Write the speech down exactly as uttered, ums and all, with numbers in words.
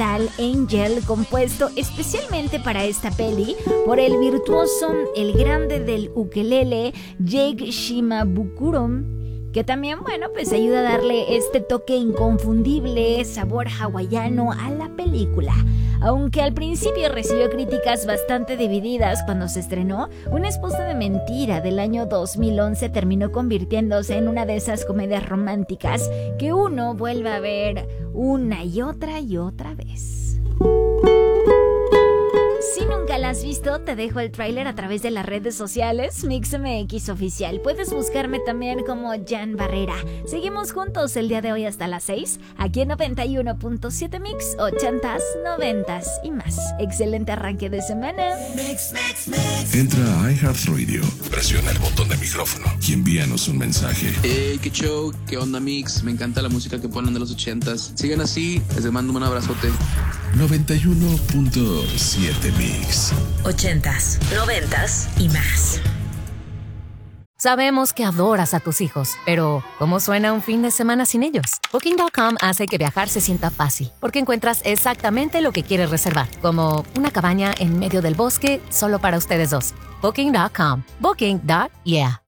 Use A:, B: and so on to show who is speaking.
A: instrumental Angel, compuesto especialmente para esta peli por el virtuoso, el grande del ukelele, Jake Shimabukuro, que también, bueno, pues ayuda a darle este toque inconfundible, sabor hawaiano a la película. Aunque al principio recibió críticas bastante divididas cuando se estrenó, Una esposa de mentira del año dos mil once terminó convirtiéndose en una de esas comedias románticas que uno vuelve a ver una y otra y otra vez. Si nunca la has visto, te dejo el tráiler a través de las redes sociales MixMX Oficial. Puedes buscarme también como Jan Barrera. Seguimos juntos el día de hoy hasta las seis, aquí en noventa y uno punto siete Mix, ochentas, noventas y más. Excelente arranque de semana.
B: Mix, mix, mix. Entra a iHeartRadio, presiona el botón de micrófono y envíanos un mensaje.
C: Hey, qué show, qué onda Mix, me encanta la música que ponen de los ochentas. Sigan así, les mando un abrazote.
B: noventa y uno punto siete Mix.
D: Ochentas, noventas y más.
E: Sabemos que adoras a tus hijos, pero ¿cómo suena un fin de semana sin ellos? Booking punto com hace que viajar se sienta fácil, porque encuentras exactamente lo que quieres reservar, como una cabaña en medio del bosque solo para ustedes dos. Booking punto com. Booking. Yeah.